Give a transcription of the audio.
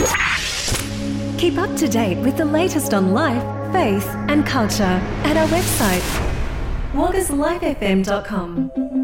Keep up to date with the latest on life, faith and culture at our website, waggaslifefm.com.